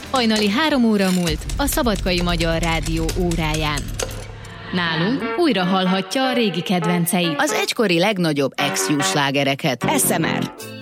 Hajnali 3 óra múlt a Szabadkai Magyar Rádió óráján. Nálunk újra hallhatja a régi kedvenceit. Az egykori legnagyobb ex-Ju slágereket. SMR.